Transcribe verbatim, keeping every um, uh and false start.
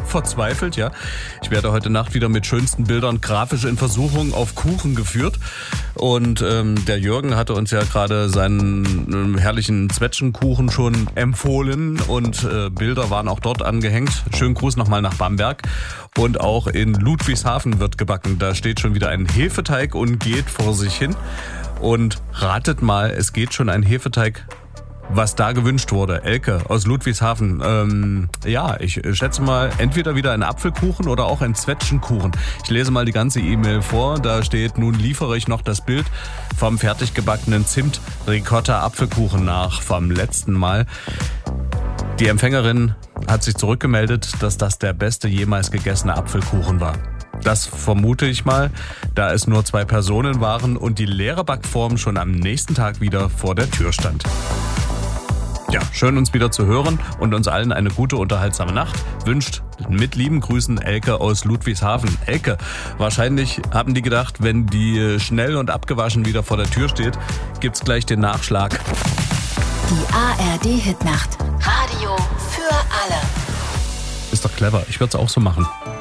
verzweifelt, ja. Ich werde heute Nacht wieder mit schönsten Bildern grafisch in Versuchung auf Kuchen geführt. Und ähm, der Jürgen hatte uns ja gerade seinen ähm, herrlichen Zwetschgenkuchen schon empfohlen und äh, Bilder waren auch dort angehängt. Schönen Gruß nochmal nach Bamberg. Und auch in Ludwigshafen wird gebacken. Da steht schon wieder ein Hefeteig und geht vor sich hin. Und ratet mal, es geht schon ein Hefeteig, was da gewünscht wurde. Elke aus Ludwigshafen. Ähm, ja, ich schätze mal, entweder wieder ein Apfelkuchen oder auch ein Zwetschgenkuchen. Ich lese mal die ganze E-Mail vor. Da steht, nun liefere ich noch das Bild vom fertig gebackenen Zimt-Ricotta-Apfelkuchen nach vom letzten Mal. Die Empfängerin hat sich zurückgemeldet, dass das der beste jemals gegessene Apfelkuchen war. Das vermute ich mal, da es nur zwei Personen waren und die leere Backform schon am nächsten Tag wieder vor der Tür stand. Ja, schön uns wieder zu hören und uns allen eine gute, unterhaltsame Nacht wünscht mit lieben Grüßen Elke aus Ludwigshafen. Elke, wahrscheinlich haben die gedacht, wenn die schnell und abgewaschen wieder vor der Tür steht, gibt's gleich den Nachschlag. Die A R D-Hitnacht. Radio für alle. Ist doch clever, ich würde es auch so machen.